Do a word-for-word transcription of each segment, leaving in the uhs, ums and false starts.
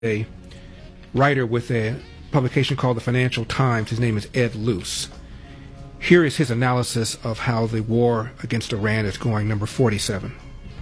a writer with a publication called the Financial Times. His name is Ed Luce. Here is his analysis of how the war against Iran is going, number forty-seven.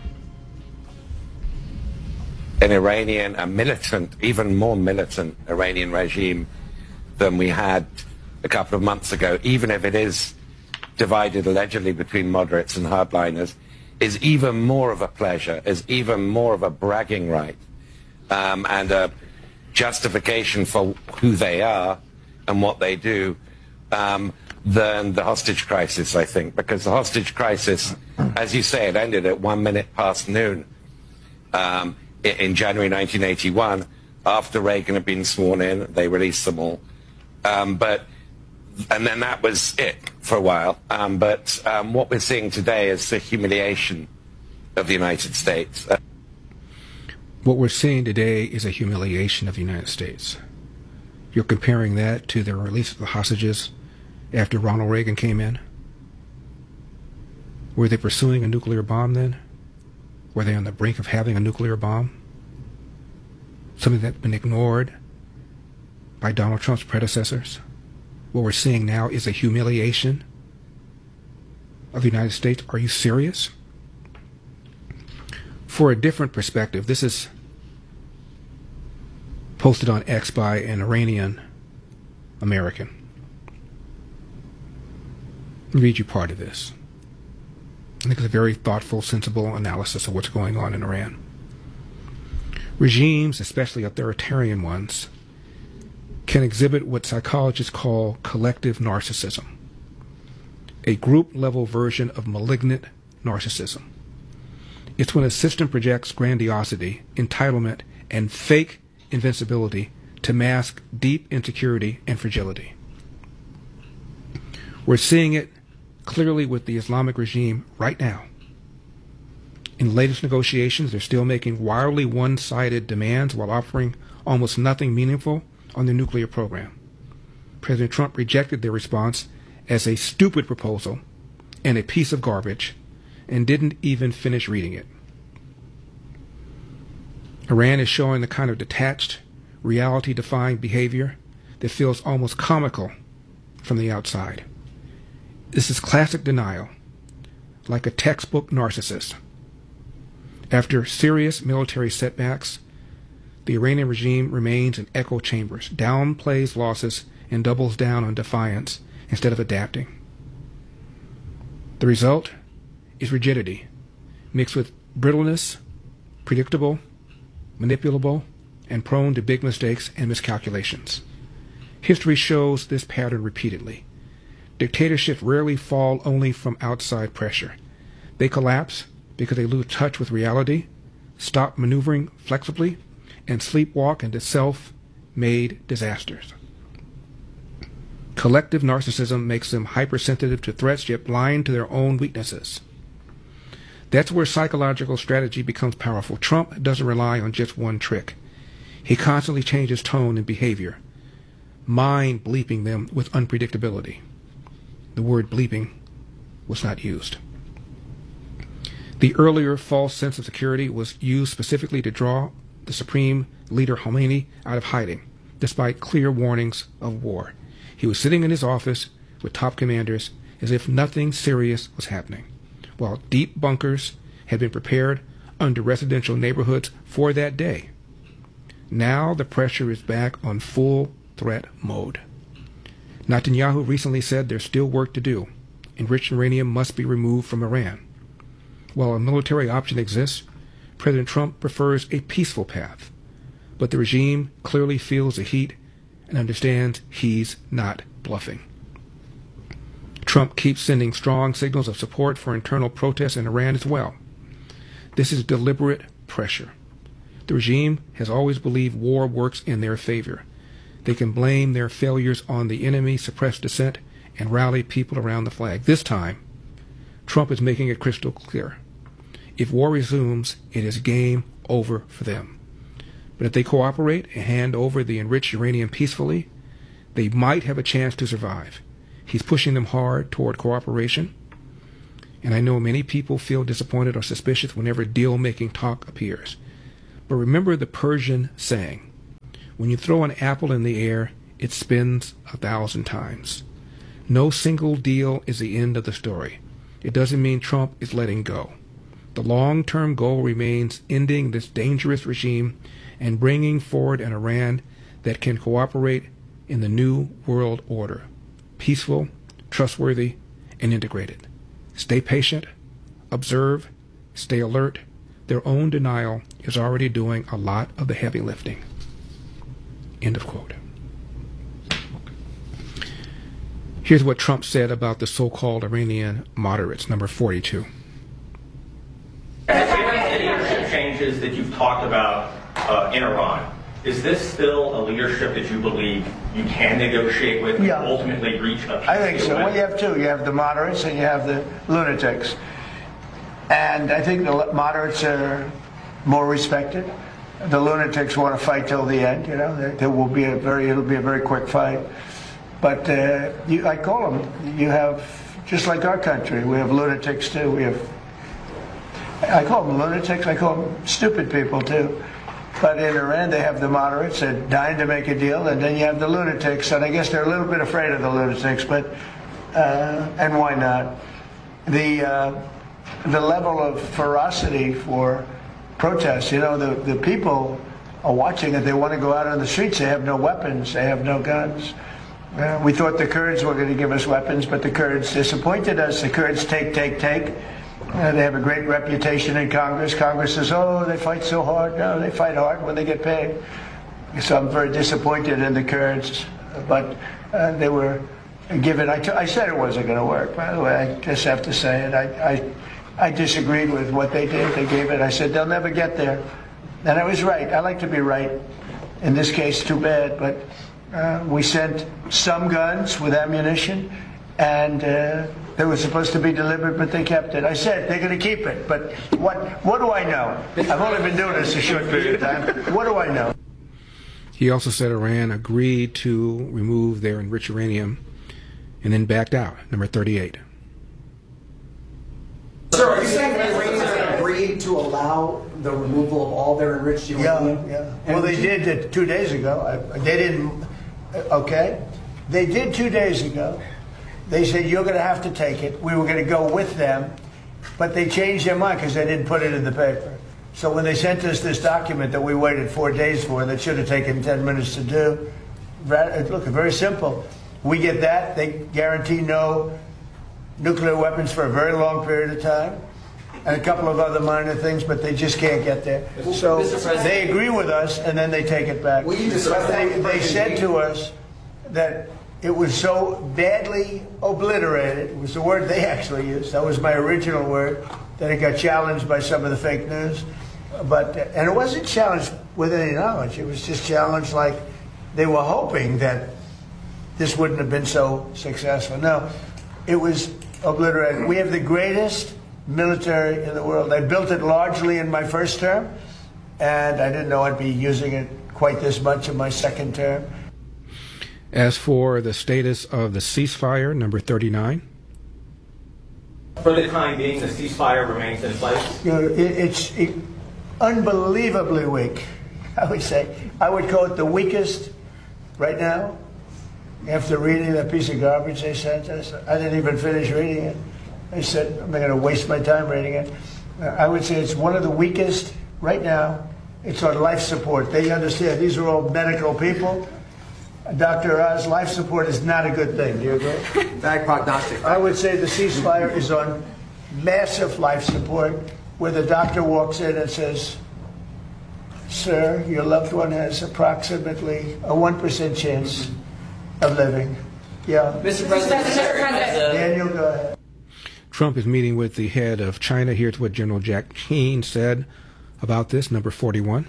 An Iranian, a militant, even more militant Iranian regime than we had a couple of months ago, even if it is divided allegedly between moderates and hardliners, is even more of a pleasure, is even more of a bragging right, um, and a justification for who they are and what they do, um, than the hostage crisis, I think. Because the hostage crisis, as you say, it ended at one minute past noon um, in January nineteen eighty-one. After Reagan had been sworn in, they released them all. Um, but and then that was it for a while. Um, but um, what we're seeing today is the humiliation of the United States. Uh, What we're seeing today is a humiliation of the United States. You're comparing that to the release of the hostages after Ronald Reagan came in? Were they pursuing a nuclear bomb then? Were they on the brink of having a nuclear bomb? Something that's been ignored by Donald Trump's predecessors? What we're seeing now is a humiliation of the United States. Are you serious? For a different perspective, this is posted on X by an Iranian American. I'll read you part of this. I think it's a very thoughtful, sensible analysis of what's going on in Iran. Regimes, especially authoritarian ones, can exhibit what psychologists call collective narcissism, a group-level version of malignant narcissism. It's when a system projects grandiosity, entitlement, and fake invincibility to mask deep insecurity and fragility. We're seeing it clearly with the Islamic regime right now. In the latest negotiations, they're still making wildly one-sided demands while offering almost nothing meaningful on their nuclear program. President Trump rejected their response as a stupid proposal and a piece of garbage, and didn't even finish reading it. Iran is showing the kind of detached, reality-defying behavior that feels almost comical from the outside. This is classic denial, like a textbook narcissist. After serious military setbacks, the Iranian regime remains in echo chambers, downplays losses, and doubles down on defiance instead of adapting. The result is rigidity, mixed with brittleness, predictable, manipulable, and prone to big mistakes and miscalculations. History shows this pattern repeatedly. Dictatorships rarely fall only from outside pressure. They collapse because they lose touch with reality, stop maneuvering flexibly, and sleepwalk into self-made disasters. Collective narcissism makes them hypersensitive to threats yet blind to their own weaknesses. That's where psychological strategy becomes powerful. Trump doesn't rely on just one trick. He constantly changes tone and behavior, mind bleeping them with unpredictability. The word bleeping was not used. The earlier false sense of security was used specifically to draw the Supreme Leader Khomeini out of hiding, despite clear warnings of war. He was sitting in his office with top commanders as if nothing serious was happening, while deep bunkers had been prepared under residential neighborhoods for that day. Now the pressure is back on full threat mode. Netanyahu recently said there's still work to do. Enriched uranium must be removed from Iran. While a military option exists, President Trump prefers a peaceful path, but the regime clearly feels the heat and understands he's not bluffing. Trump keeps sending strong signals of support for internal protests in Iran as well. This is deliberate pressure. The regime has always believed war works in their favor. They can blame their failures on the enemy, suppress dissent, and rally people around the flag. This time, Trump is making it crystal clear. If war resumes, it is game over for them. But if they cooperate and hand over the enriched uranium peacefully, they might have a chance to survive. He's pushing them hard toward cooperation, and I know many people feel disappointed or suspicious whenever deal-making talk appears. But remember the Persian saying, When you throw an apple in the air, it spins a thousand times. No single deal is the end of the story. It doesn't mean Trump is letting go. The long-term goal remains ending this dangerous regime and bringing forward an Iran that can cooperate in the new world order, peaceful, trustworthy, and integrated. Stay patient, observe, stay alert. Their own denial is already doing a lot of the heavy lifting. End of quote. Here's what Trump said about the so-called Iranian moderates, number forty-two. Leadership changes that you've talked about uh, in Iran, is this still a leadership that you believe you can negotiate with and Yeah. ultimately reach a peace I think deal so. with? Well, you have two. You have the moderates and you have the lunatics. And I think the moderates are more respected. The lunatics want to fight till the end. You know, there, there will be a very, it'll be a very quick fight. But uh, you, I call them. You have, just like our country, we have lunatics too. We have. I call them lunatics. I call them stupid people too. But in Iran, they have the moderates that are dying to make a deal, and then you have the lunatics. And I guess they're a little bit afraid of the lunatics, but uh, and why not? The uh, the level of ferocity for protests. You know, the the people are watching it. They want to go out on the streets. They have no weapons. They have no guns. Uh, we thought the Kurds were going to give us weapons, but the Kurds disappointed us. The Kurds take, take, take. Uh, they have a great reputation in Congress. Congress says, oh, they fight so hard. No, they fight hard when they get paid. So I'm very disappointed in the Kurds. But uh, they were given, I, t- I said it wasn't going to work, by the way. I just have to say it. I, I, I disagreed with what they did. They gave it. I said, they'll never get there. And I was right. I like to be right. In this case, too bad. But uh, we sent some guns with ammunition, and uh, they were supposed to be delivered, but they kept it. I said they're going to keep it, but what what do I know? I've only been doing this a short period of time. What do I know? He also said Iran agreed to remove their enriched uranium and then backed out, number thirty-eight. Sir, are you saying that Iran agreed to allow the removal of all their enriched uranium? Yeah, yeah. Well, they did it two days ago. I, they didn't, okay? They did two days ago. They said, you're going to have to take it. We were going to go with them, but they changed their mind because they didn't put it in the paper. So when they sent us this document that we waited four days for, that should have taken ten minutes to do, look, very simple. We get that. They guarantee no nuclear weapons for a very long period of time, and a couple of other minor things, but they just can't get there. So they agree with us, and then they take it back. They, they said to us that it was so badly obliterated, was the word they actually used, that was my original word, that it got challenged by some of the fake news. But, and it wasn't challenged with any knowledge, it was just challenged like they were hoping that this wouldn't have been so successful. No, it was obliterated. We have the greatest military in the world. I built it largely in my first term, and I didn't know I'd be using it quite this much in my second term. As for the status of the ceasefire, number thirty-nine. For the time being, the ceasefire remains in place? You know, it, it's it, unbelievably weak, I would say. I would call it the weakest right now. After reading that piece of garbage they sent us, I didn't even finish reading it. I said, I'm going to waste my time reading it. I would say it's one of the weakest right now. It's on life support. They understand. These are all medical people. Doctor Oz, life support is not a good thing. Do you agree? Bad prognostic. I would say the ceasefire is on massive life support, where the doctor walks in and says, sir, your loved one has approximately a one percent chance of living. Yeah. Mister President, Daniel, go ahead. Trump is meeting with the head of China. Here's what General Jack Keane said about this, number forty-one.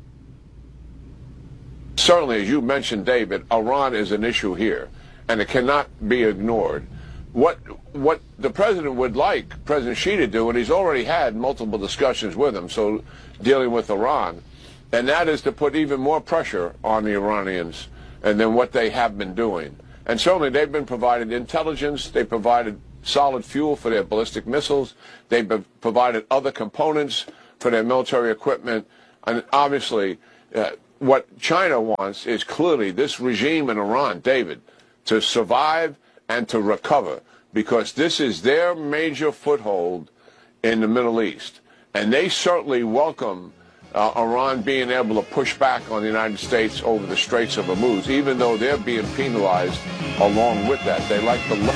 Certainly, as you mentioned, David, Iran is an issue here, and it cannot be ignored. What what the president would like President Xi to do, and he's already had multiple discussions with him, so dealing with Iran, and that is to put even more pressure on the Iranians and than what they have been doing. And certainly they've been provided intelligence, they provided solid fuel for their ballistic missiles, they've been provided other components for their military equipment, and obviously uh, what China wants is clearly this regime in Iran, David, to survive and to recover, because this is their major foothold in the Middle East. And they certainly welcome uh, Iran being able to push back on the United States over the Straits of Hormuz, even though they're being penalized along with that. They like the...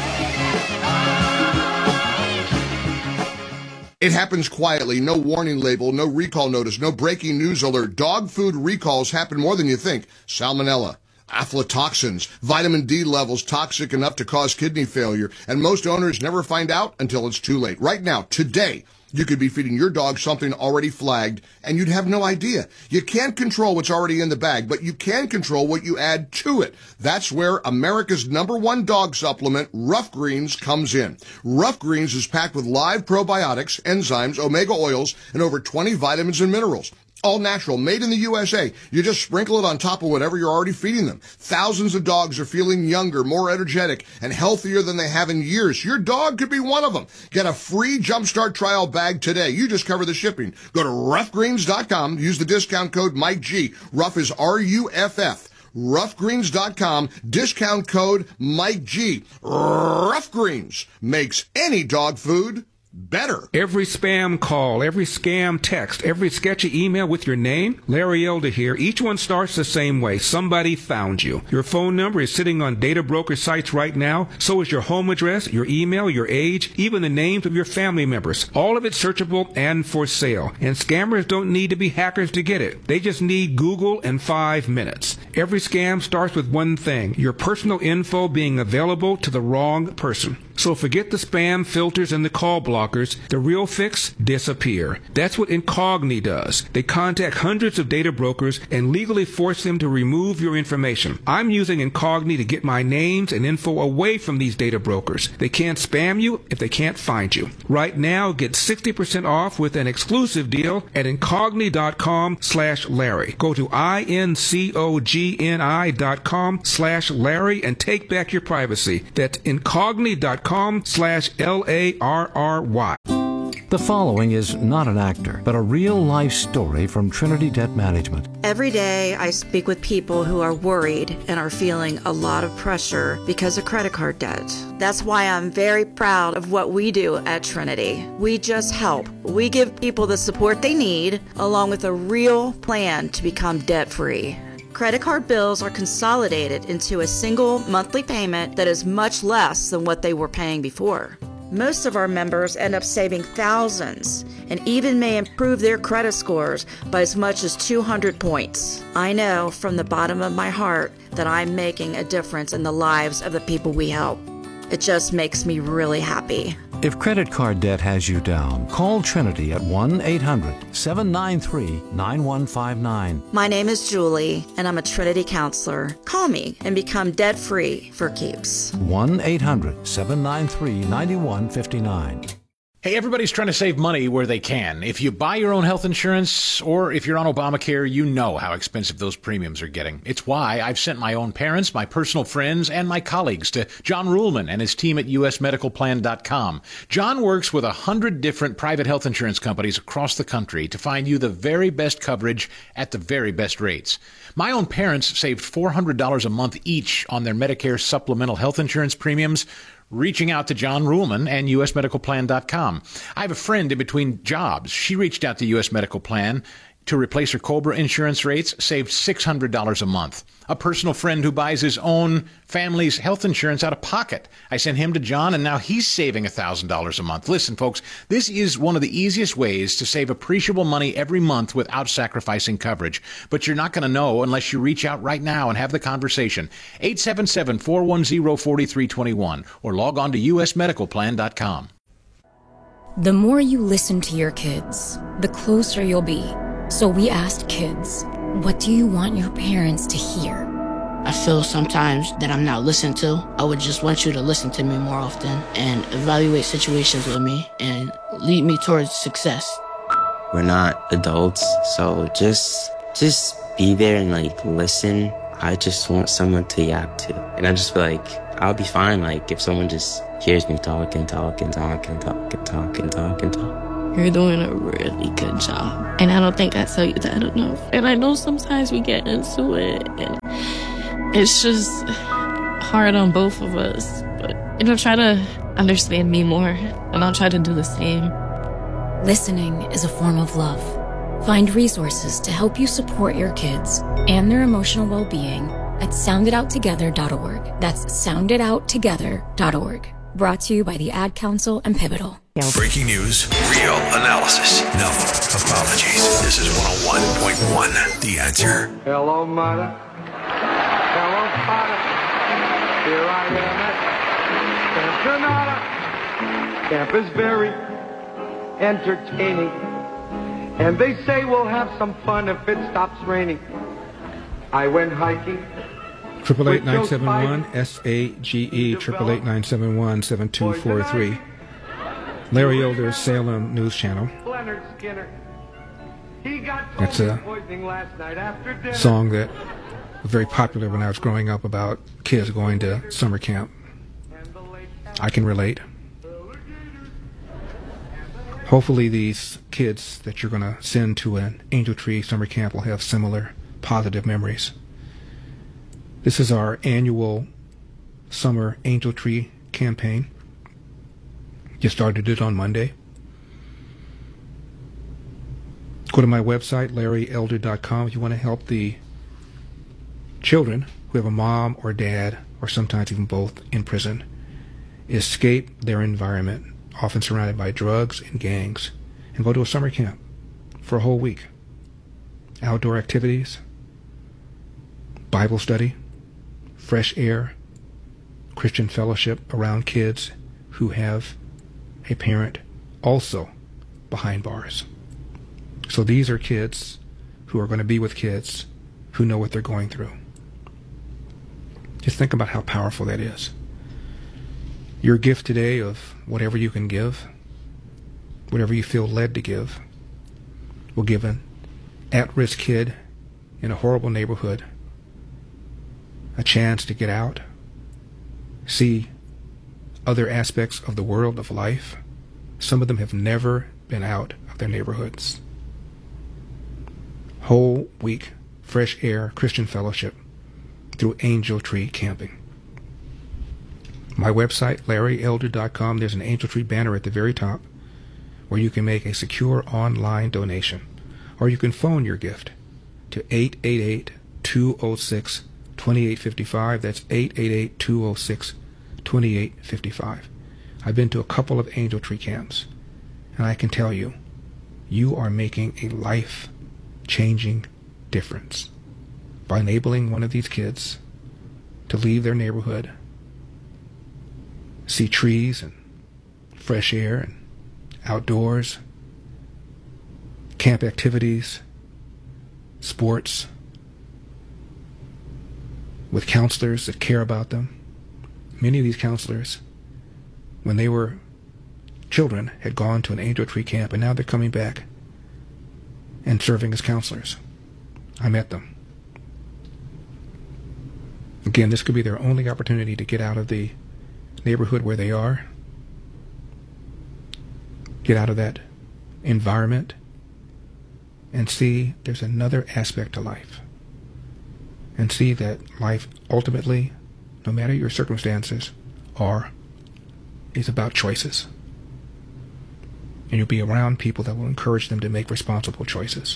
It happens quietly, no warning label, no recall notice, no breaking news alert. Dog food recalls happen more than you think. Salmonella, aflatoxins, vitamin D levels toxic enough to cause kidney failure, and most owners never find out until it's too late. Right now, today, you could be feeding your dog something already flagged, and you'd have no idea. You can't control what's already in the bag, but you can control what you add to it. That's where America's number one dog supplement, Rough Greens, comes in. Rough Greens is packed with live probiotics, enzymes, omega oils, and over twenty vitamins and minerals. All natural, made in the U S A. You just sprinkle it on top of whatever you're already feeding them. Thousands of dogs are feeling younger, more energetic, and healthier than they have in years. Your dog could be one of them. Get a free Jumpstart trial bag today. You just cover the shipping. Go to rough greens dot com. Use the discount code Mike G. Rough is R U F F. rough greens dot com. Discount code Mike G. Rough Greens makes any dog food better. Every spam call, every scam text, every sketchy email with your name, Larry Elder here, each one starts the same way. Somebody found you. Your phone number is sitting on data broker sites right now. So is your home address, your email, your age, even the names of your family members. All of it searchable and for sale. And scammers don't need to be hackers to get it. They just need Google and five minutes. Every scam starts with one thing, your personal info being available to the wrong person. So forget the spam filters and the call blockers. The real fix? Disappear. That's what Incogni does. They contact hundreds of data brokers and legally force them to remove your information. I'm using Incogni to get my names and info away from these data brokers. They can't spam you if they can't find you. Right now, get sixty percent off with an exclusive deal at incogni dot com slash Larry. Go to I-N-C-O-G-N-I dot com slash Larry and take back your privacy. That's incogni dot com slash L A R R Y. The following is not an actor, but a real-life story from Trinity Debt Management. Every day I speak with people who are worried and are feeling a lot of pressure because of credit card debt. That's why I'm very proud of what we do at Trinity. We just help. We give people the support they need, along with a real plan to become debt-free. Credit card bills are consolidated into a single monthly payment that is much less than what they were paying before. Most of our members end up saving thousands and even may improve their credit scores by as much as two hundred points. I know from the bottom of my heart that I'm making a difference in the lives of the people we help. It just makes me really happy. If credit card debt has you down, call Trinity at one eight hundred seven nine three nine one five nine. My name is Julie, and I'm a Trinity counselor. Call me and become debt-free for keeps. one eight hundred seven nine three nine one five nine. Hey, everybody's trying to save money where they can. If you buy your own health insurance or if you're on Obamacare, you know how expensive those premiums are getting. It's why I've sent my own parents, my personal friends, and my colleagues to John Ruhlman and his team at U S medical plan dot com. John works with a hundred different private health insurance companies across the country to find you the very best coverage at the very best rates. My own parents saved four hundred dollars a month each on their Medicare supplemental health insurance premiums, reaching out to John Ruhlman and U S medical plan dot com. I have a friend in between jobs. She reached out to U S Medical Plan to replace her COBRA insurance rates, saved six hundred dollars a month. A personal friend who buys his own family's health insurance out of pocket. I sent him to John, and now he's saving one thousand dollars a month. Listen, folks, this is one of the easiest ways to save appreciable money every month without sacrificing coverage. But you're not going to know unless you reach out right now and have the conversation. eight seven seven, four one zero, four three two one or log on to U S medical plan dot com. The more you listen to your kids, the closer you'll be. So we asked kids, what do you want your parents to hear? I feel sometimes that I'm not listened to. I would just want you to listen to me more often and evaluate situations with me and lead me towards success. We're not adults, so just just be there and like listen. I just want someone to yap to. And I just feel like I'll be fine like if someone just hears me talk and talk and talk and talk and talk and talk and talk. You're doing a really good job. And I don't think I tell you that enough. And I know sometimes we get into it, and it's just hard on both of us. But, you know, try to understand me more, and I'll try to do the same. Listening is a form of love. Find resources to help you support your kids and their emotional well-being at sound it out together dot org. That's sound it out together dot org. Brought to you by the Ad Council and Pivotal. Breaking news, real analysis, no apologies. This is one oh one point one, The Answer. Hello, mother. Hello, father. Here I am at Camp Granada. Camp is very entertaining. And they say we'll have some fun if it stops raining. I went hiking. Triple eight nine seven one S A G E triple eight nine seven one seven two four three. Larry Elder's Salem News Channel. Leonard Skinner. He got That's a poisoning last night after dinner. song that was very popular when I was growing up about kids going to summer camp. I can relate. Hopefully these kids that you're going to send to an Angel Tree summer camp will have similar positive memories. This is our annual summer Angel Tree campaign. Just started it on Monday. Go to my website, larry elder dot com, if you want to help the children who have a mom or dad, or sometimes even both, in prison, escape their environment, often surrounded by drugs and gangs, and go to a summer camp for a whole week. Outdoor activities, Bible study, fresh air, Christian fellowship around kids who have a parent also behind bars. So these are kids who are going to be with kids who know what they're going through. Just think about how powerful that is. Your gift today of whatever you can give, whatever you feel led to give, will give an at-risk kid in a horrible neighborhood a chance to get out, see other aspects of the world of life. Some of them have never been out of their neighborhoods. Whole week, fresh air, Christian fellowship through Angel Tree camping. My website, larry elder dot com, there's an Angel Tree banner at the very top where you can make a secure online donation, or you can phone your gift to eight eight eight, two oh six, two eight five five. That's eight eight eight, two oh six, two eight five five. I've been to a couple of Angel Tree camps, and I can tell you, you are making a life-changing difference by enabling one of these kids to leave their neighborhood, see trees and fresh air and outdoors, camp activities, sports, with counselors that care about them. Many of these counselors, when they were children, had gone to an Angel Tree camp, and now they're coming back and serving as counselors. I met them. Again, this could be their only opportunity to get out of the neighborhood where they are, get out of that environment, and see there's another aspect to life. And see that life ultimately, no matter your circumstances, are is about choices. And you'll be around people that will encourage them to make responsible choices.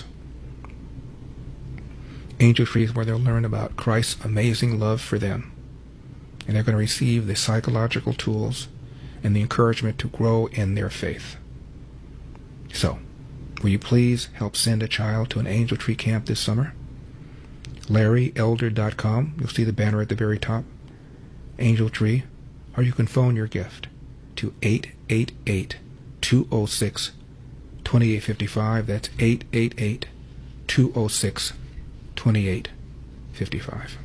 Angel Tree is where they'll learn about Christ's amazing love for them. And they're going to receive the psychological tools and the encouragement to grow in their faith. So, will you please help send a child to an Angel Tree camp this summer? larry elder dot com. You'll see the banner at the very top. Angel Tree. Or you can phone your gift to eight eight eight, two oh six, two eight five five. That's eight eight eight, two oh six, two eight five five.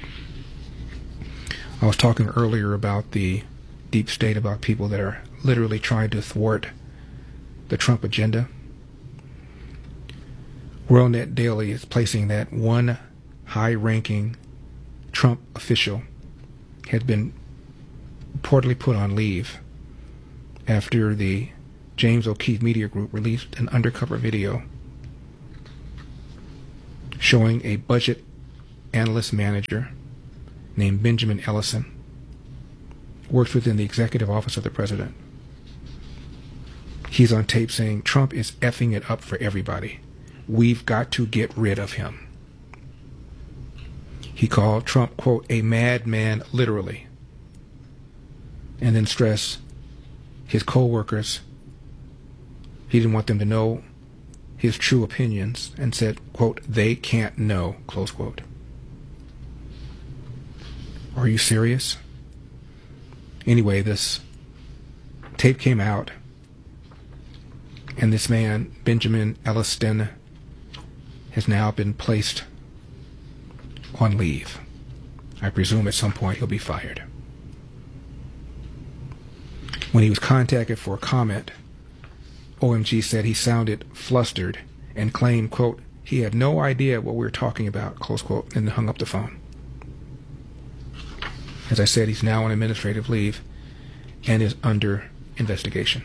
I was talking earlier about the deep state, about people that are literally trying to thwart the Trump agenda. WorldNet Daily is placing that one high-ranking Trump official had been reportedly put on leave after the James O'Keefe Media Group released an undercover video showing a budget analyst manager named Benjamin Ellison works within the executive office of the president. He's on tape saying Trump is effing it up for everybody. We've got to get rid of him. He called Trump, quote, a madman, literally, and then stressed his co-workers, he didn't want them to know his true opinions, and said, quote, they can't know, close quote. Are you serious? Anyway, this tape came out, and this man, Benjamin Ellison, has now been placed on leave. I presume at some point he'll be fired. When he was contacted for a comment, O M G said he sounded flustered and claimed, quote, he had no idea what we were talking about, close quote, and hung up the phone. As I said, he's now on administrative leave and is under investigation.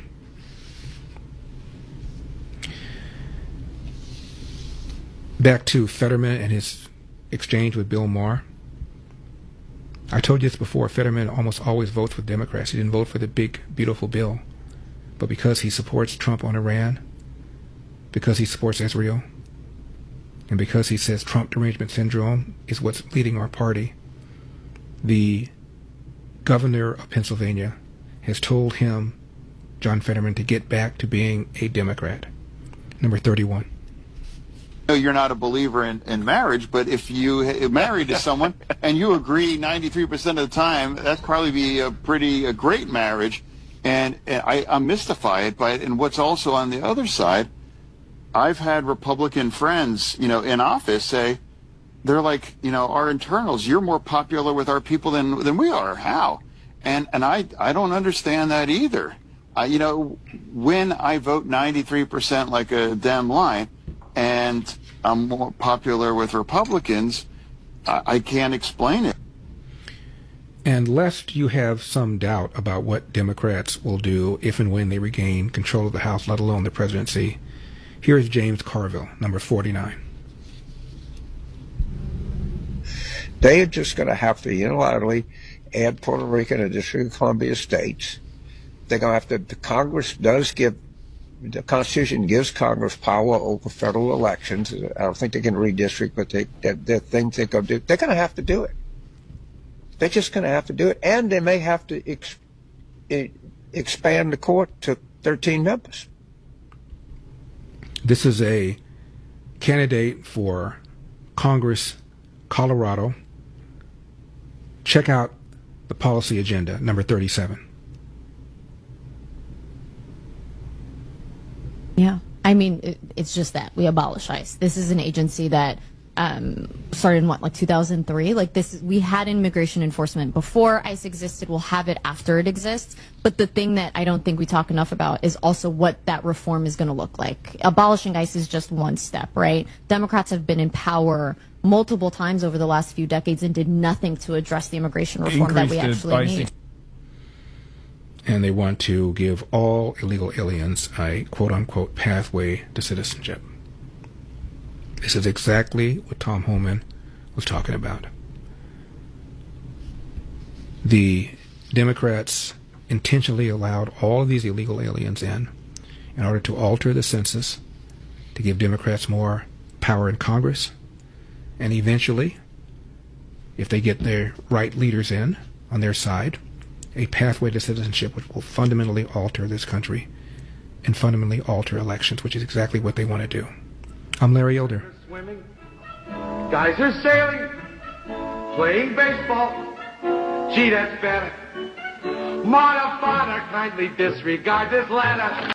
Back to Fetterman and his exchange with Bill Maher. I told you this before, Fetterman almost always votes with Democrats. He didn't vote for the big, beautiful bill. But because he supports Trump on Iran, because he supports Israel, and because he says Trump derangement syndrome is what's leading our party, the governor of Pennsylvania has told him, John Fetterman, to get back to being a Democrat. Number thirty-one. You're not a believer in, in marriage, but if you are married to someone and you agree ninety-three percent of the time, that'd probably be a pretty a great marriage. And, and I, I'm mystified by it. And what's also on the other side, I've had Republican friends, you know, in office say, they're like, you know, our internals, you're more popular with our people than than we are. How? And and I I don't understand that either. Uh, you know, when I vote ninety-three percent like a Dem line, and I'm more popular with Republicans, I, I can't explain it. And lest you have some doubt about what Democrats will do if and when they regain control of the House, let alone the presidency, here is James Carville, number forty-nine. They are just going to have to unilaterally add Puerto Rico and the District of Columbia states. They're going to have to, the Congress does give, the Constitution gives Congress power over federal elections. I don't think they can redistrict, but they, they're, they're things they're going to do. They're going to have to do it. They're just going to have to do it. And they may have to ex, expand the court to thirteen members. This is a candidate for Congress, Colorado. Check out the policy agenda, number thirty-seven. Yeah. I mean, it, it's just that. We abolish ICE. This is an agency that um, started in, what, like two thousand three? Like, this, we had immigration enforcement before ICE existed. We'll have it after it exists. But the thing that I don't think we talk enough about is also what that reform is going to look like. Abolishing ICE is just one step, right? Democrats have been in power multiple times over the last few decades and did nothing to address the immigration reform that we actually need. And they want to give all illegal aliens a quote-unquote pathway to citizenship. This is exactly what Tom Homan was talking about. The Democrats intentionally allowed all of these illegal aliens in in order to alter the census, to give Democrats more power in Congress, and eventually, if they get their right leaders in on their side, a pathway to citizenship which will fundamentally alter this country and fundamentally alter elections, which is exactly what they want to do. I'm Larry Elder. Swimming, guys are sailing, playing baseball. Gee, that's better. Modify, kindly disregard this letter.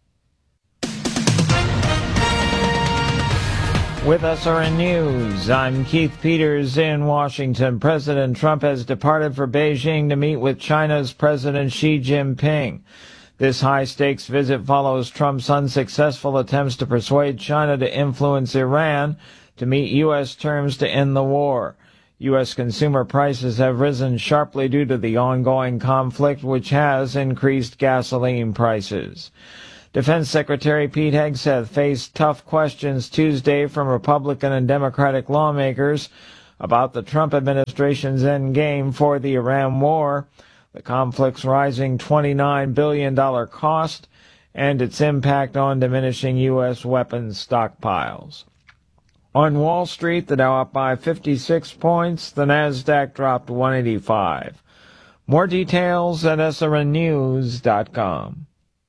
With S R N News, I'm Keith Peters in Washington. President Trump has departed for Beijing to meet with China's President Xi Jinping. This high-stakes visit follows Trump's unsuccessful attempts to persuade China to influence Iran to meet U S terms to end the war. U S consumer prices have risen sharply due to the ongoing conflict, which has increased gasoline prices. Defense Secretary Pete Hegseth faced tough questions Tuesday from Republican and Democratic lawmakers about the Trump administration's endgame for the Iran war, the conflict's rising twenty-nine billion dollars cost, and its impact on diminishing U S weapons stockpiles. On Wall Street, the Dow up by fifty-six points, the Nasdaq dropped one eighty-five. More details at S R N news dot com.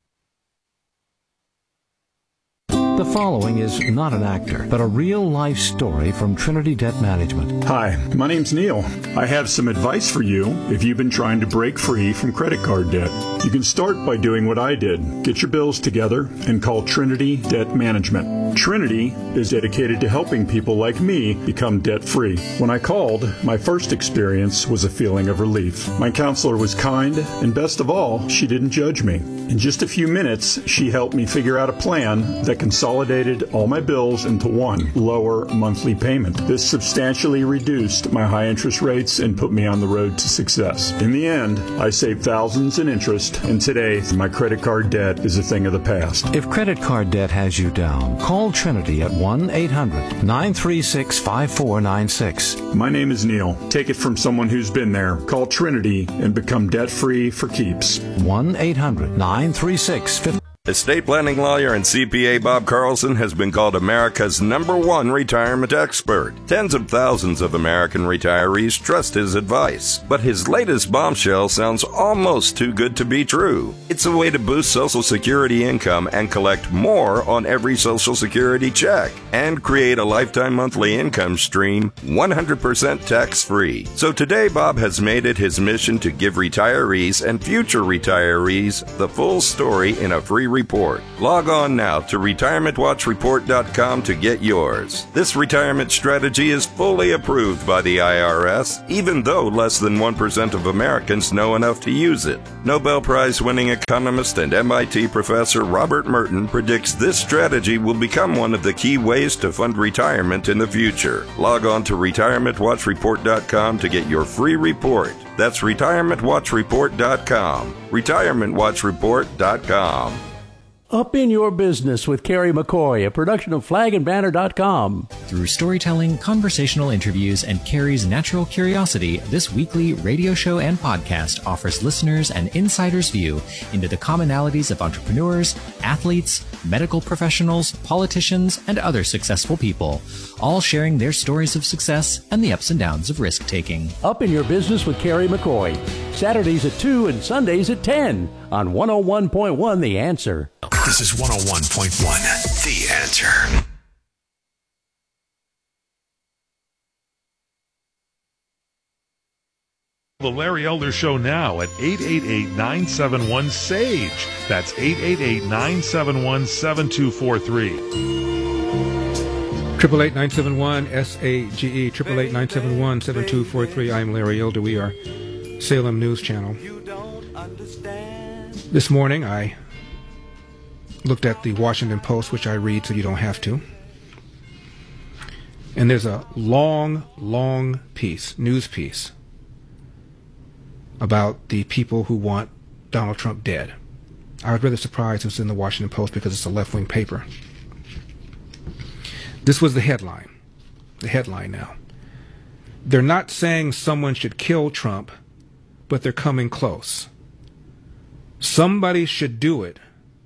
The following is not an actor, but a real-life story from Trinity Debt Management. Hi, my name's Neil. I have some advice for you if you've been trying to break free from credit card debt. You can start by doing what I did. Get your bills together and call Trinity Debt Management. Trinity is dedicated to helping people like me become debt-free. When I called, my first experience was a feeling of relief. My counselor was kind, and best of all, she didn't judge me. In just a few minutes, she helped me figure out a plan that consolidated all my bills into one lower monthly payment. This substantially reduced my high interest rates and put me on the road to success. In the end, I saved thousands in interest, and today, my credit card debt is a thing of the past. If credit card debt has you down, call Trinity at one eight hundred nine three six five four nine six. My name is Neil. Take it from someone who's been there. Call Trinity and become debt-free for keeps. one eight hundred nine three six five four nine six. Estate planning lawyer and C P A Bob Carlson has been called America's number one retirement expert. Tens of thousands of American retirees trust his advice. But his latest bombshell sounds almost too good to be true. It's a way to boost Social Security income and collect more on every Social Security check and create a lifetime monthly income stream one hundred percent tax-free. So today, Bob has made it his mission to give retirees and future retirees the full story in a free report. Log on now to retirement watch report dot com to get yours. This retirement strategy is fully approved by the I R S, even though less than one percent of Americans know enough to use it. Nobel Prize-winning economist and M I T professor Robert Merton predicts this strategy will become one of the key ways to fund retirement in the future. Log on to retirement watch report dot com to get your free report. That's retirement watch report dot com. retirement watch report dot com. Up in Your Business with Carrie McCoy, a production of flag and banner dot com. Through storytelling, conversational interviews, and Carrie's natural curiosity, this weekly radio show and podcast offers listeners an insider's view into the commonalities of entrepreneurs, athletes, medical professionals, politicians, and other successful people, all sharing their stories of success and the ups and downs of risk-taking. Up in Your Business with Carrie McCoy, Saturdays at two and Sundays at ten on one oh one point one The Answer. This is one oh one point one, The Answer. The Larry Elder Show now at eight eight eight, nine seven one, S A G E. That's eight eight eight, nine seven one, seven two four three. Triple eight nine seven one S A G E. Triple eight nine seven one seven two four three. I am Larry Elder. We are Salem News Channel. This morning I looked at the Washington Post, which I read so you don't have to. And there's a long, long piece, news piece, about the people who want Donald Trump dead. I was rather surprised it was in the Washington Post because it's a left-wing paper. This was the headline. The headline now. They're not saying someone should kill Trump, but they're coming close. Somebody should do it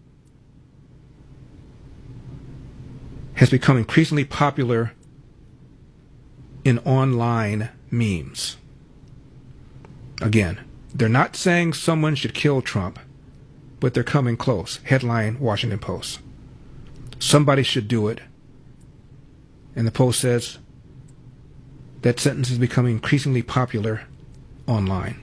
has become increasingly popular in online memes. Again, they're not saying someone should kill Trump, but they're coming close. Headline, Washington Post. Somebody should do it. And the Post says that sentence is becoming increasingly popular online.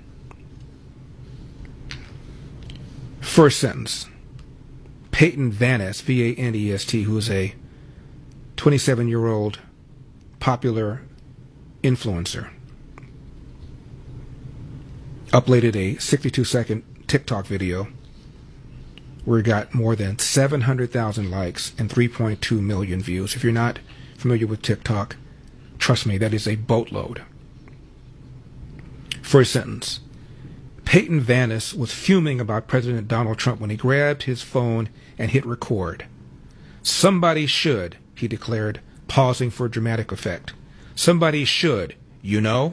First sentence. Peyton Van Ness, V A N E S T, who is a twenty-seven-year-old popular influencer, uploaded a sixty-two second TikTok video where he got more than seven hundred thousand likes and three point two million views. If you're not familiar with TikTok, trust me, that is a boatload. First sentence. Peyton Vanis was fuming about President Donald Trump when he grabbed his phone and hit record. Somebody should, he declared, pausing for dramatic effect. Somebody should, you know?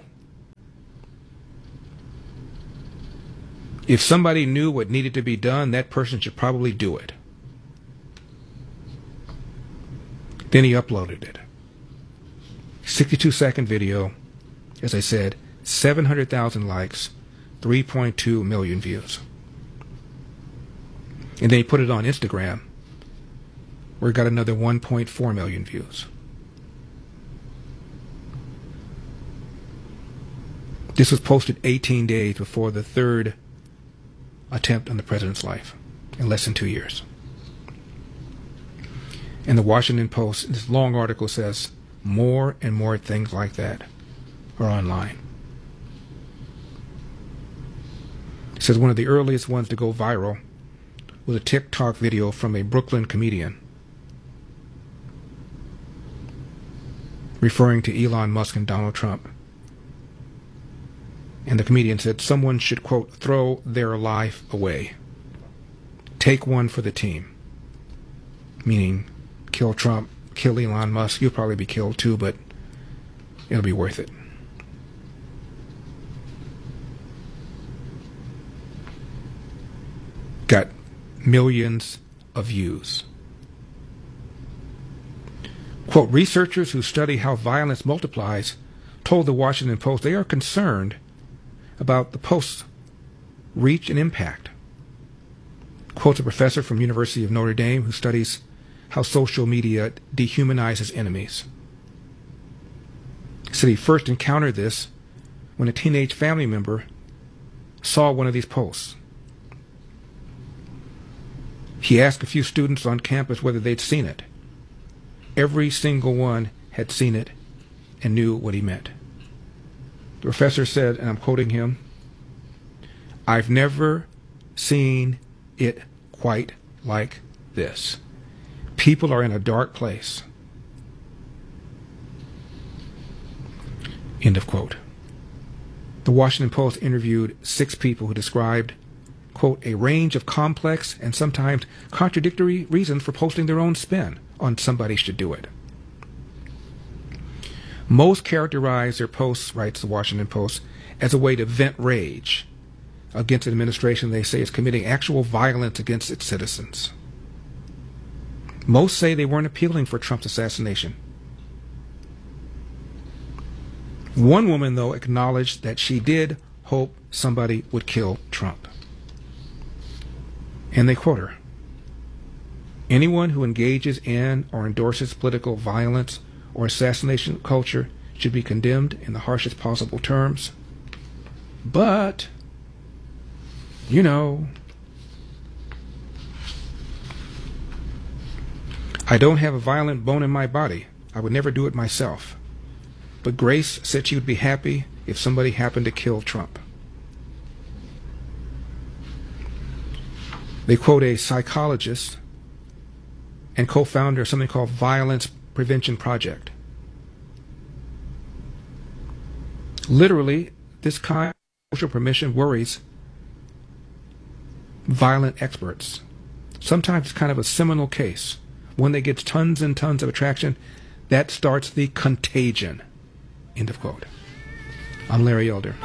If somebody knew what needed to be done, that person should probably do it. Then he uploaded it. sixty-two second video, as I said, seven hundred thousand likes, three point two million views. And then he put it on Instagram, where it got another one point four million views. This was posted eighteen days before the third attempt on the president's life, in less than two years. And the Washington Post, this long article says, more and more things like that are online. It says one of the earliest ones to go viral was a TikTok video from a Brooklyn comedian referring to Elon Musk and Donald Trump. And the comedian said someone should, quote, throw their life away. Take one for the team. Meaning, kill Trump, kill Elon Musk. You'll probably be killed too, but it'll be worth it. Got millions of views. Quote, researchers who study how violence multiplies told the Washington Post they are concerned about the post's reach and impact. Quotes a professor from University of Notre Dame who studies how social media dehumanizes enemies. He said he first encountered this when a teenage family member saw one of these posts. He asked a few students on campus whether they'd seen it. Every single one had seen it and knew what he meant. The professor said, and I'm quoting him, "I've never seen it quite like this. People are in a dark place." End of quote. The Washington Post interviewed six people who described, quote, a range of complex and sometimes contradictory reasons for posting their own spin on somebody should do it. Most characterize their posts, writes the Washington Post, as a way to vent rage against an administration they say is committing actual violence against its citizens. Most say they weren't appealing for Trump's assassination. One woman, though, acknowledged that she did hope somebody would kill Trump. And they quote her, "Anyone who engages in or endorses political violence or assassination culture should be condemned in the harshest possible terms. But, you know, I don't have a violent bone in my body. I would never do it myself. But Grace said she would be happy if somebody happened to kill Trump." They quote a psychologist and co-founder of something called Violence Prevention Project. Literally, this kind of social permission worries violent experts. Sometimes it's kind of a seminal case. One that gets tons and tons of attraction, that starts the contagion. End of quote. I'm Larry Elder.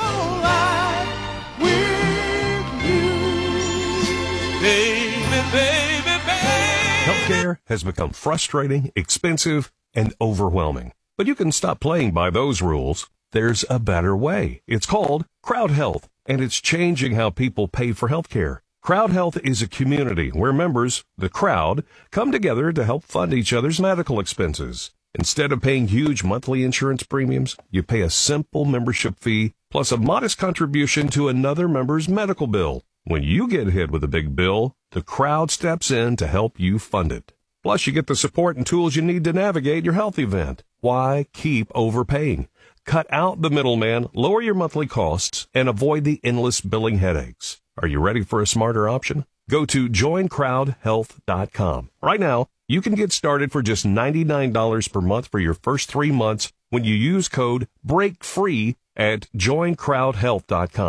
Healthcare has become frustrating, expensive, and overwhelming. But you can stop playing by those rules. There's a better way. It's called Crowd Health, and it's changing how people pay for healthcare. Crowd Health is a community where members, the crowd, come together to help fund each other's medical expenses. Instead of paying huge monthly insurance premiums, you pay a simple membership fee plus a modest contribution to another member's medical bill. When you get hit with a big bill, the crowd steps in to help you fund it. Plus, you get the support and tools you need to navigate your health event. Why keep overpaying? Cut out the middleman, lower your monthly costs, and avoid the endless billing headaches. Are you ready for a smarter option? Go to join crowd health dot com. Right now, you can get started for just ninety-nine dollars per month for your first three months when you use code BREAKFREE at join crowd health dot com.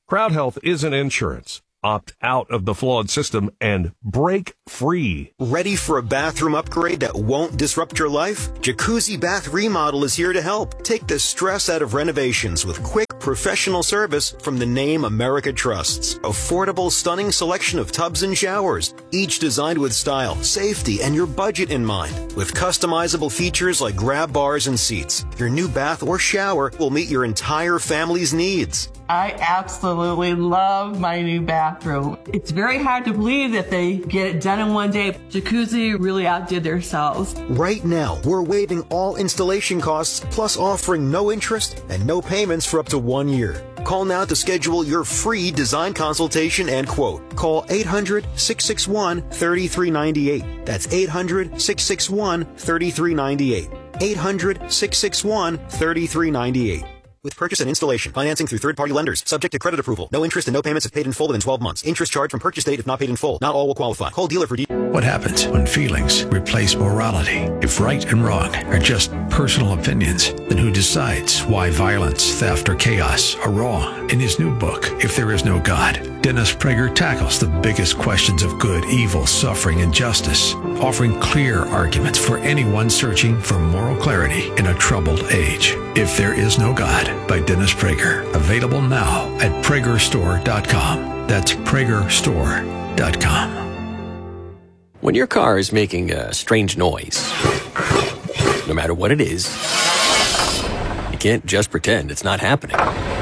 Crowd Health isn't insurance. Opt out of the flawed system and break free. Ready for a bathroom upgrade that won't disrupt your life? Jacuzzi Bath Remodel is here to help. Take the stress out of renovations with quick, professional service from the name America trusts. Affordable, stunning selection of tubs and showers, each designed with style, safety, and your budget in mind. With customizable features like grab bars and seats, your new bath or shower will meet your entire family's needs. I absolutely love my new bathroom. It's very hard to believe that they get it done in one day. Jacuzzi really outdid themselves. Right now, we're waiving all installation costs, plus offering no interest and no payments for up to one year. Call now to schedule your free design consultation and quote. Call eight hundred, six six one, three three nine eight. That's eight hundred, six six one, three three nine eight. eight hundred, six six one, three three nine eight. With purchase and installation, financing through third-party lenders, subject to credit approval. No interest and no payments if paid in full within twelve months. Interest charged from purchase date if not paid in full. Not all will qualify. Call dealer for details. What happens when feelings replace morality? If right and wrong are just personal opinions, then who decides why violence, theft, or chaos are wrong? In his new book, If There Is No God, Dennis Prager tackles the biggest questions of good, evil, suffering, and justice, offering clear arguments for anyone searching for moral clarity in a troubled age. If There Is No God by Dennis Prager. Available now at Prager Store dot com. That's Prager Store dot com. When your car is making a strange noise, no matter what it is, you can't just pretend it's not happening.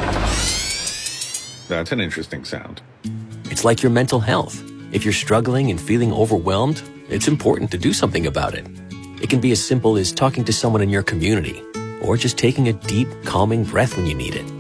That's an interesting sound. It's like your mental health. If you're struggling and feeling overwhelmed, it's important to do something about it. It can be as simple as talking to someone in your community, or just taking a deep, calming breath when you need it.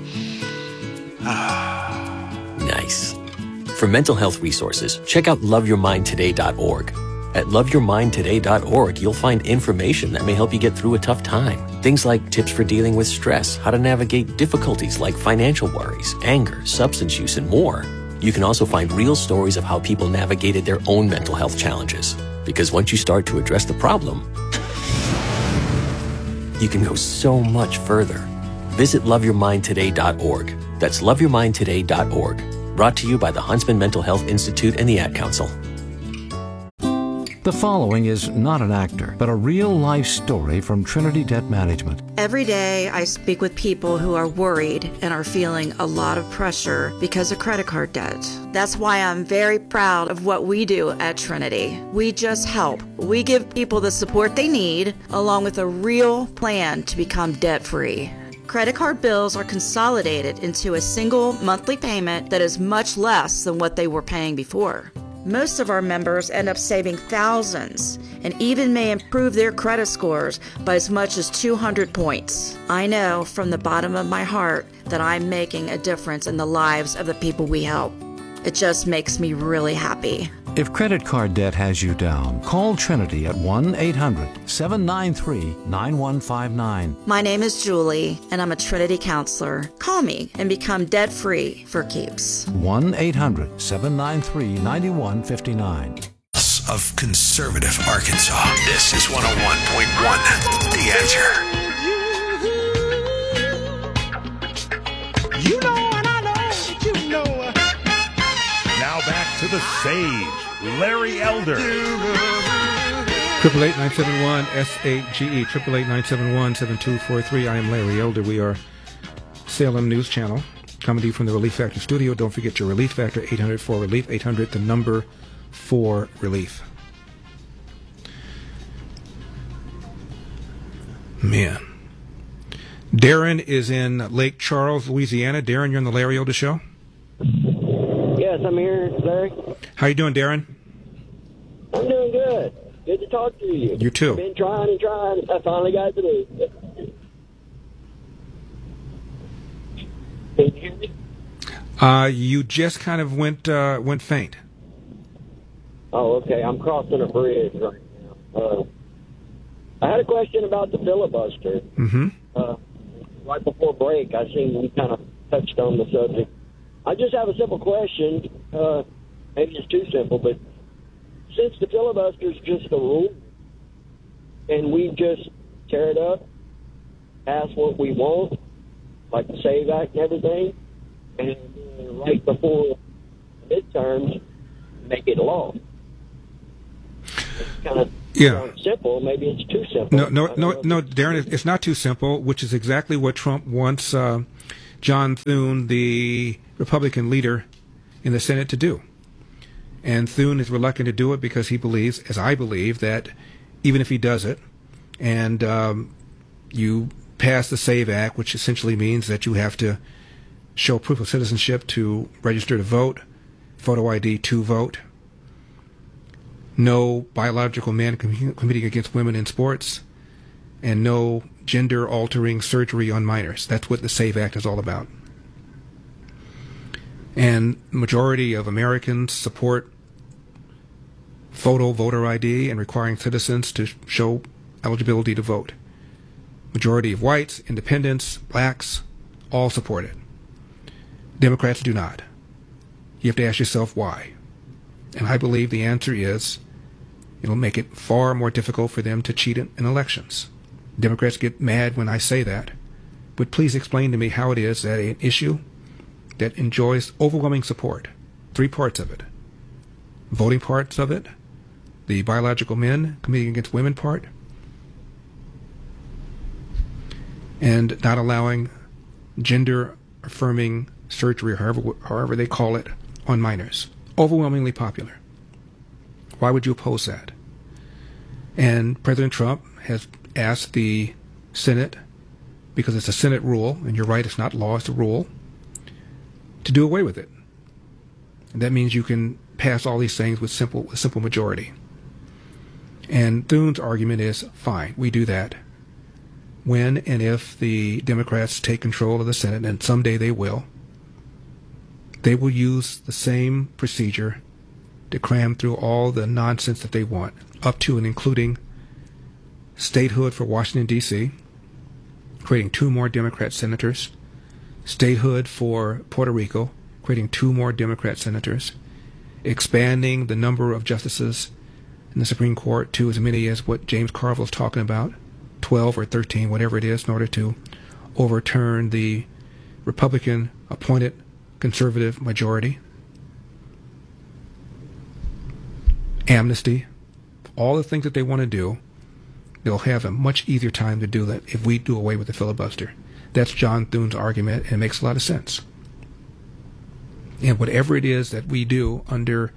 Nice. For mental health resources, check out love your mind today dot org. At love your mind today dot org, you'll find information that may help you get through a tough time. Things like tips for dealing with stress, how to navigate difficulties like financial worries, anger, substance use, and more. You can also find real stories of how people navigated their own mental health challenges. Because once you start to address the problem, you can go so much further. Visit love your mind today dot org. That's love your mind today dot org. Brought to you by the Huntsman Mental Health Institute and the Ad Council. The following is not an actor, but a real-life story from Trinity Debt Management. Every day I speak with people who are worried and are feeling a lot of pressure because of credit card debt. That's why I'm very proud of what we do at Trinity. We just help. We give people the support they need, along with a real plan to become debt-free. Credit card bills are consolidated into a single monthly payment that is much less than what they were paying before. Most of our members end up saving thousands and even may improve their credit scores by as much as two hundred points. I know from the bottom of my heart that I'm making a difference in the lives of the people we help. It just makes me really happy. If credit card debt has you down, call Trinity at one eight hundred, seven nine three, nine one five nine. My name is Julie, and I'm a Trinity counselor. Call me and become debt-free for keeps. one eight hundred, seven nine three, nine one five nine. Of conservative Arkansas. This is one oh one point one. The Answer. You know and I know that you know. Now back to the sage, Larry Elder. Triple eight nine seven one S A G E. Triple eight nine seven one seven two four three. I am Larry Elder. We are Salem News Channel, coming to you from the Relief Factor studio. Don't forget your Relief Factor, eight hundred four relief, eight hundred the number four relief. Man. Darren is in Lake Charles, Louisiana. Darren, you're on the Larry Elder Show. Yes, I'm here, Larry. How you doing, Darren? I'm doing good. Good to talk to you. You too. I've been trying and trying. I finally got to do it. Can you hear me? Uh, you just kind of went uh, went faint. Oh, okay. I'm crossing a bridge right now. Uh, I had a question about the filibuster. Mm-hmm. Uh, right before break, I seen you kind of touched on the subject. I just have a simple question. Uh, maybe it's too simple, but since the filibuster is just a rule, and we just tear it up, pass what we want, like the SAVE Act and everything, and uh, right before midterms, make it law. It's kind of Yeah. simple. Maybe it's too simple. No, no, no, no, Darren, it's not too simple, which is exactly what Trump wants uh, John Thune, the Republican leader in the Senate, to do. And Thune is reluctant to do it because he believes, as I believe, that even if he does it, and um, you pass the SAVE Act, which essentially means that you have to show proof of citizenship to register to vote, photo I D to vote, no biological men com- competing against women in sports, and no gender-altering surgery on minors. That's what the SAVE Act is all about. And the majority of Americans support photo voter I D and requiring citizens to show eligibility to vote. Majority of whites, independents, blacks, all support it. Democrats do not. You have to ask yourself why. And I believe the answer is it'll make it far more difficult for them to cheat in, in elections. Democrats get mad when I say that, but please explain to me how it is that an issue that enjoys overwhelming support, three parts of it, voting parts of it, the biological men competing against women part, and not allowing gender-affirming surgery, or however, however they call it, on minors. Overwhelmingly popular. Why would you oppose that? And President Trump has asked the Senate, because it's a Senate rule, and you're right, it's not law, it's a rule, to do away with it. And that means you can pass all these things with simple, with simple majority. And Thune's argument is, fine, we do that when and if the Democrats take control of the Senate, and someday they will. They will use the same procedure to cram through all the nonsense that they want, up to and including statehood for Washington, D C, creating two more Democrat senators, statehood for Puerto Rico, creating two more Democrat senators, expanding the number of justices in the Supreme Court to as many as what James Carville is talking about, twelve or thirteen, whatever it is, in order to overturn the Republican-appointed conservative majority. Amnesty, all the things that they want to do, they'll have a much easier time to do that if we do away with the filibuster. That's John Thune's argument, and it makes a lot of sense. And whatever it is that we do under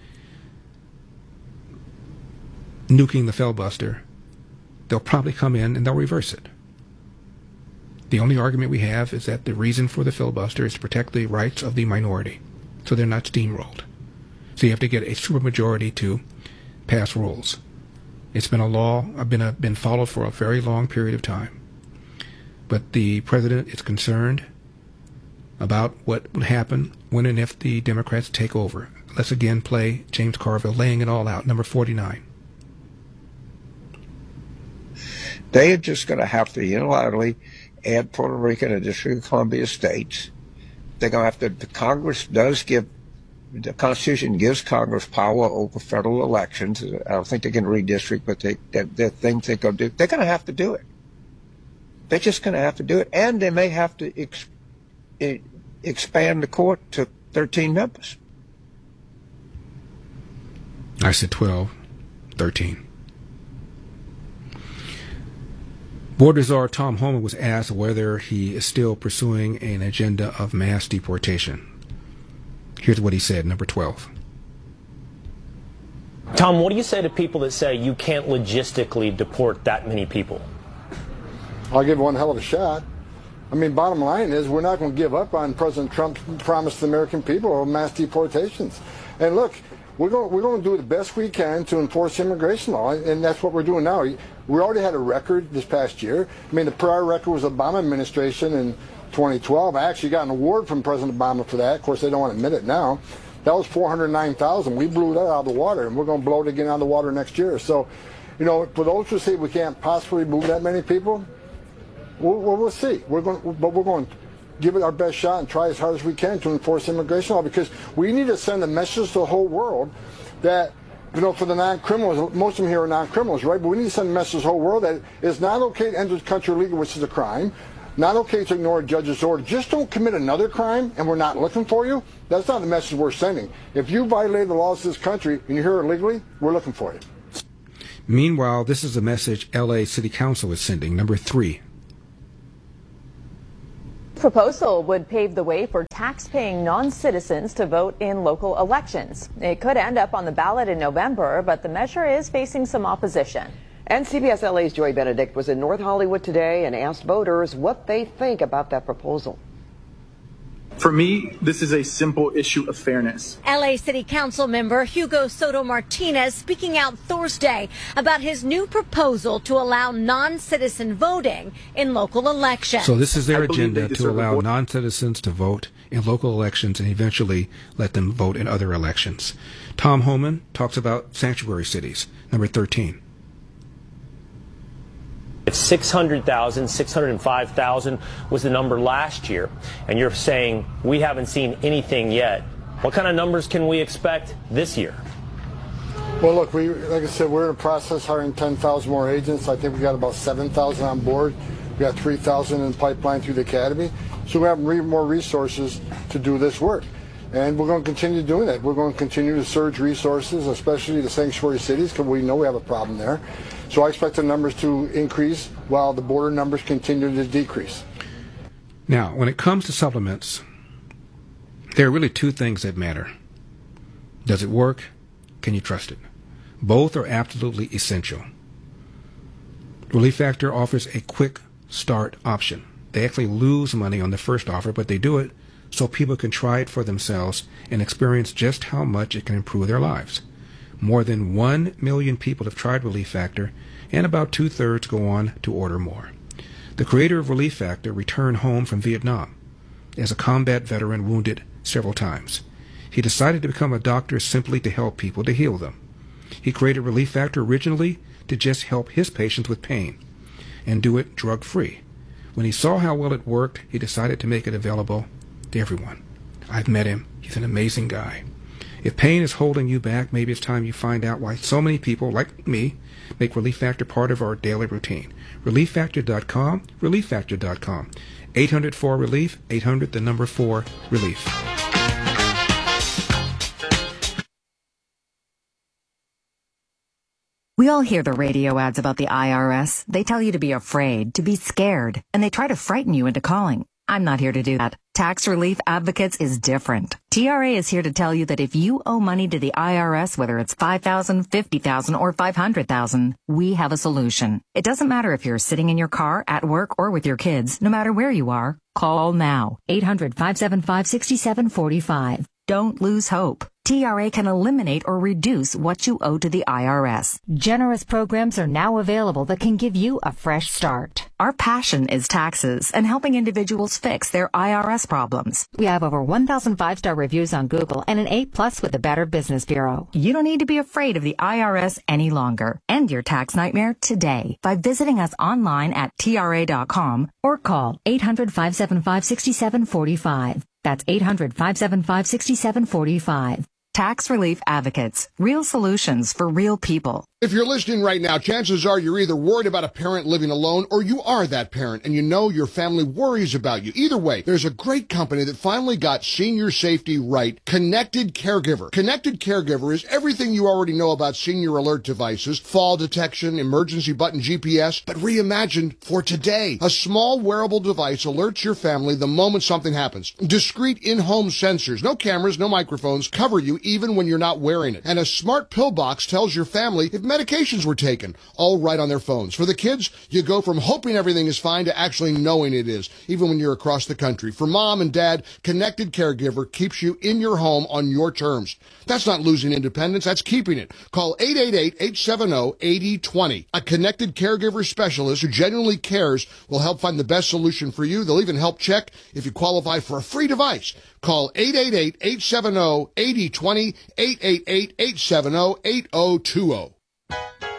nuking the filibuster, they'll probably come in and they'll reverse it. The only argument we have is that the reason for the filibuster is to protect the rights of the minority, so they're not steamrolled. So you have to get a supermajority to pass rules. It's been a law, been a, been followed for a very long period of time. But the president is concerned about what would happen when and if the Democrats take over. Let's again play James Carville laying it all out, number forty-nine. They are just going to have to unilaterally add Puerto Rico and the District of Columbia states. They're going to have to, the Congress does give, the Constitution gives Congress power over federal elections. I don't think they can redistrict, but they, they're things they're going to do. They're going to have to do it. They're just going to have to do it. And they may have to ex, expand the court to thirteen members. I said twelve, thirteen. Border Czar Tom Homan was asked whether he is still pursuing an agenda of mass deportation. Here's what he said, number twelve. Tom, what do you say to people that say you can't logistically deport that many people? I'll give one hell of a shot. I mean, bottom line is we're not going to give up on President Trump's promise to the American people of mass deportations. And look, we're going, we're going to do the best we can to enforce immigration law, and that's what we're doing now. We already had a record this past year. I mean, the prior record was the Obama administration in twenty twelve. I actually got an award from President Obama for that. Of course, they don't want to admit it now. That was four hundred nine thousand. We blew that out of the water, and we're going to blow it again out of the water next year. So, you know, for those who say we can't possibly move that many people, we'll, we'll, we'll see. We're going, but we're going to give it our best shot and try as hard as we can to enforce immigration law, because we need to send a message to the whole world that, you know, for the non-criminals, most of them here are non-criminals, right? But we need to send a message to the whole world that it's not okay to enter the country illegally, which is a crime. not okay to ignore a judge's order. Just don't commit another crime and we're not looking for you. That's not the message we're sending. If you violate the laws of this country and you're here illegally, we're looking for you. Meanwhile, this is the message L A City Council is sending. Number three. Proposal would pave the way for tax-paying non-citizens to vote in local elections. It could end up on the ballot in November, but the measure is facing some opposition. And C B S L A's Joy Benedict was in North Hollywood today and asked voters what they think about that proposal. For me, this is a simple issue of fairness. L A City Council member Hugo Soto Martinez speaking out Thursday about his new proposal to allow non-citizen voting in local elections. So this is their agenda to allow non-citizens to vote in local elections and eventually let them vote in other elections. Tom Homan talks about sanctuary cities. Number thirteen. If six hundred thousand, six hundred five thousand was the number last year, and you're saying we haven't seen anything yet, what kind of numbers can we expect this year? Well, look, we like I said, we're in the process hiring ten thousand more agents. I think we got about seven thousand on board. We got three thousand in the pipeline through the academy. So we have more resources to do this work. And we're going to continue doing that. We're going to continue to surge resources, especially the sanctuary cities, because we know we have a problem there. So I expect the numbers to increase while the border numbers continue to decrease. Now, when it comes to supplements, there are really two things that matter. Does it work? Can you trust it? Both are absolutely essential. Relief Factor offers a quick start option. They actually lose money on the first offer, but they do it so people can try it for themselves and experience just how much it can improve their lives. More than one million people have tried Relief Factor, and about two-thirds go on to order more. The creator of Relief Factor returned home from Vietnam as a combat veteran wounded several times. He decided to become a doctor simply to help people, to heal them. He created Relief Factor originally to just help his patients with pain and do it drug-free. When he saw how well it worked, he decided to make it available to everyone. I've met him. He's an amazing guy. If pain is holding you back, maybe it's time you find out why so many people, like me, make Relief Factor part of our daily routine. relief factor dot com, relief factor dot com. eight hundred four relief, eight hundred the number four relief. We all hear the radio ads about the I R S. They tell you to be afraid, to be scared, and they try to frighten you into calling. I'm not here to do that. Tax Relief Advocates is different. T R A is here to tell you that if you owe money to the I R S, whether it's five thousand dollars, fifty thousand dollars, or five hundred thousand dollars, we have a solution. It doesn't matter if you're sitting in your car, at work, or with your kids. No matter where you are, call now. eight hundred, five seven five, six seven four five. Don't lose hope. T R A can eliminate or reduce what you owe to the I R S. Generous programs are now available that can give you a fresh start. Our passion is taxes and helping individuals fix their I R S problems. We have over one thousand five-star reviews on Google and an A plus with the Better Business Bureau. You don't need to be afraid of the I R S any longer. End your tax nightmare today by visiting us online at T R A dot com or call eight hundred, five seven five, six seven four five. That's eight hundred, five seven five, six seven four five. Tax Relief Advocates. Real solutions for real people. If you're listening right now, chances are you're either worried about a parent living alone or you are that parent and you know your family worries about you. Either way, there's a great company that finally got senior safety right. Connected Caregiver. Connected Caregiver is everything you already know about senior alert devices, fall detection, emergency button G P S, but reimagined for today. A small wearable device alerts your family the moment something happens. Discrete in-home sensors, no cameras, no microphones, cover you even when you're not wearing it. And a smart pill box tells your family if medications were taken, all right on their phones. For the kids, you go from hoping everything is fine to actually knowing it is, even when you're across the country. For mom and dad, Connected Caregiver keeps you in your home on your terms. That's not losing independence, that's keeping it. Call eight eight eight, eight seven zero, eight zero two zero. A Connected Caregiver specialist who genuinely cares will help find the best solution for you. They'll even help check if you qualify for a free device. Call eight eight eight, eight seven zero, eight zero two zero, eight eight eight, eight seven zero, eight zero two zero.